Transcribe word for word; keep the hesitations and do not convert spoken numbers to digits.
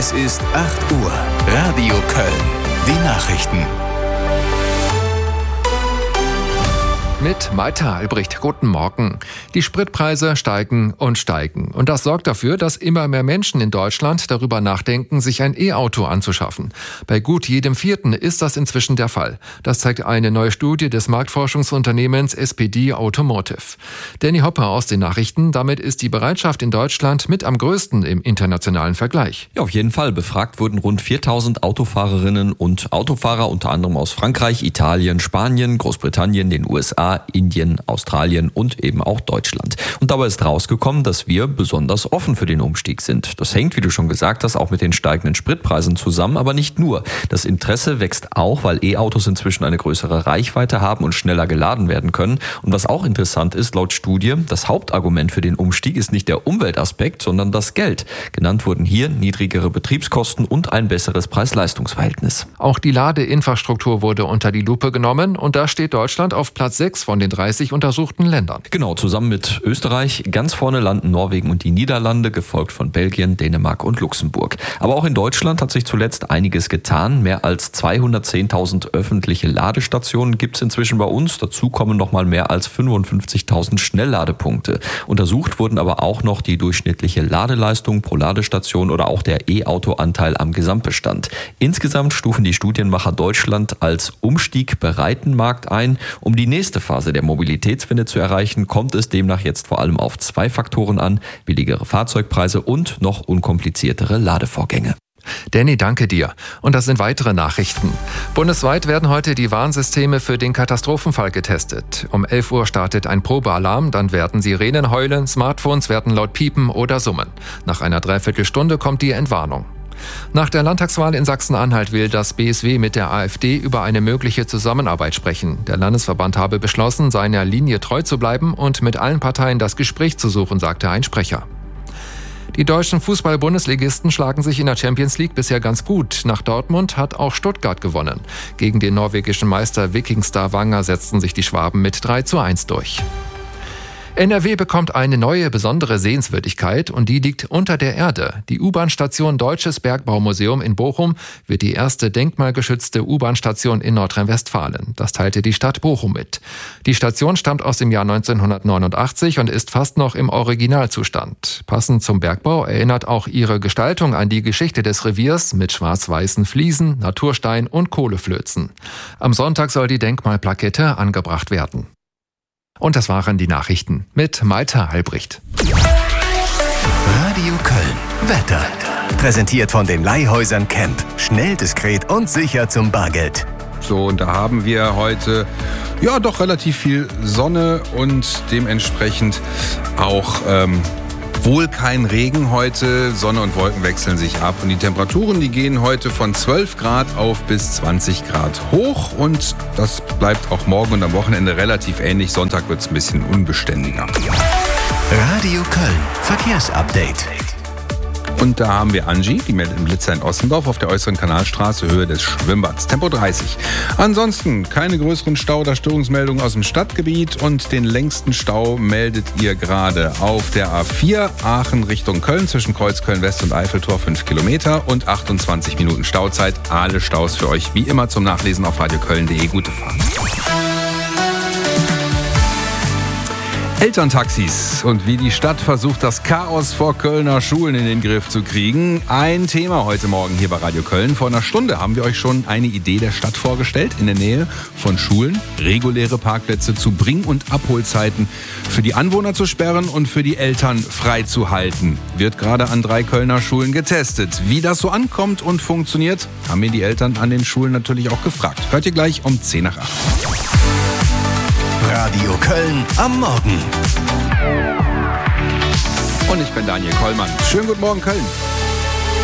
Es ist acht Uhr. Radio Köln. Die Nachrichten. Mit Maita Albrecht, guten Morgen. Die Spritpreise steigen und steigen. Und das sorgt dafür, dass immer mehr Menschen in Deutschland darüber nachdenken, sich ein E-Auto anzuschaffen. Bei gut jedem Vierten ist das inzwischen der Fall. Das zeigt eine neue Studie des Marktforschungsunternehmens S P D Automotive. Danny Hopper aus den Nachrichten. Damit ist die Bereitschaft in Deutschland mit am größten im internationalen Vergleich. Ja, auf jeden Fall. Befragt wurden rund viertausend Autofahrerinnen und Autofahrer, unter anderem aus Frankreich, Italien, Spanien, Großbritannien, den U S A, Indien, Australien und eben auch Deutschland. Und dabei ist rausgekommen, dass wir besonders offen für den Umstieg sind. Das hängt, wie du schon gesagt hast, auch mit den steigenden Spritpreisen zusammen, aber nicht nur. Das Interesse wächst auch, weil E-Autos inzwischen eine größere Reichweite haben und schneller geladen werden können. Und was auch interessant ist, laut Studie, das Hauptargument für den Umstieg ist nicht der Umweltaspekt, sondern das Geld. Genannt wurden hier niedrigere Betriebskosten und ein besseres Preis-Leistungs-Verhältnis. Auch die Ladeinfrastruktur wurde unter die Lupe genommen und da steht Deutschland auf Platz sechs von den dreißig untersuchten Ländern. Genau, zusammen mit Österreich. Ganz vorne landen Norwegen und die Niederlande, gefolgt von Belgien, Dänemark und Luxemburg. Aber auch in Deutschland hat sich zuletzt einiges getan. Mehr als zweihundertzehntausend öffentliche Ladestationen gibt es inzwischen bei uns. Dazu kommen noch mal mehr als fünfundfünfzigtausend Schnellladepunkte. Untersucht wurden aber auch noch die durchschnittliche Ladeleistung pro Ladestation oder auch der E-Auto-Anteil am Gesamtbestand. Insgesamt stufen die Studienmacher Deutschland als umstiegbereiten Markt ein. Um die nächste Phase der Mobilitätswende zu erreichen, kommt es demnach jetzt vor allem auf zwei Faktoren an: billigere Fahrzeugpreise und noch unkompliziertere Ladevorgänge. Danny, danke dir. Und das sind weitere Nachrichten. Bundesweit werden heute die Warnsysteme für den Katastrophenfall getestet. Um elf Uhr startet ein Probealarm, dann werden Sirenen heulen, Smartphones werden laut piepen oder summen. Nach einer Dreiviertelstunde kommt die Entwarnung. Nach der Landtagswahl in Sachsen-Anhalt will das B S W mit der AfD über eine mögliche Zusammenarbeit sprechen. Der Landesverband habe beschlossen, seiner Linie treu zu bleiben und mit allen Parteien das Gespräch zu suchen, sagte ein Sprecher. Die deutschen Fußball-Bundesligisten schlagen sich in der Champions League bisher ganz gut. Nach Dortmund hat auch Stuttgart gewonnen. Gegen den norwegischen Meister Viking Stavanger setzten sich die Schwaben mit drei zu eins durch. N R W bekommt eine neue besondere Sehenswürdigkeit und die liegt unter der Erde. Die U-Bahn-Station Deutsches Bergbaumuseum in Bochum wird die erste denkmalgeschützte U-Bahn-Station in Nordrhein-Westfalen. Das teilte die Stadt Bochum mit. Die Station stammt aus dem Jahr neunzehnhundertneunundachtzig und ist fast noch im Originalzustand. Passend zum Bergbau erinnert auch ihre Gestaltung an die Geschichte des Reviers mit schwarz-weißen Fliesen, Naturstein und Kohleflözen. Am Sonntag soll die Denkmalplakette angebracht werden. Und das waren die Nachrichten mit Maita Albrecht. Radio Köln. Wetter. Präsentiert von den Leihhäusern Camp. Schnell, diskret und sicher zum Bargeld. So, und da haben wir heute ja doch relativ viel Sonne und dementsprechend auch ähm, wohl kein Regen heute. Sonne und Wolken wechseln sich ab und die Temperaturen, die gehen heute von zwölf Grad auf bis zwanzig Grad hoch und das bleibt auch morgen und am Wochenende relativ ähnlich. Sonntag wird es ein bisschen unbeständiger. Radio Köln. Verkehrsupdate. Und da haben wir Angie, die meldet im Blitzer in Ossendorf auf der äußeren Kanalstraße, Höhe des Schwimmbads. Tempo dreißig. Ansonsten keine größeren Stau- oder Störungsmeldungen aus dem Stadtgebiet und den längsten Stau meldet ihr gerade auf der A vier Aachen Richtung Köln zwischen Kreuzköln West und Eiffeltor fünf Kilometer und achtundzwanzig Minuten Stauzeit. Alle Staus für euch wie immer zum Nachlesen auf radioköln punkt de. Gute Fahrt. Elterntaxis und wie die Stadt versucht, das Chaos vor Kölner Schulen in den Griff zu kriegen. Ein Thema heute Morgen hier bei Radio Köln. Vor einer Stunde haben wir euch schon eine Idee der Stadt vorgestellt, in der Nähe von Schulen reguläre Parkplätze zu Bring- und Abholzeiten für die Anwohner zu sperren und für die Eltern freizuhalten. Wird gerade an drei Kölner Schulen getestet. Wie das so ankommt und funktioniert, haben wir die Eltern an den Schulen natürlich auch gefragt. Hört ihr gleich um zehn nach acht. Radio Köln am Morgen. Und ich bin Daniel Kollmann. Schönen guten Morgen, Köln.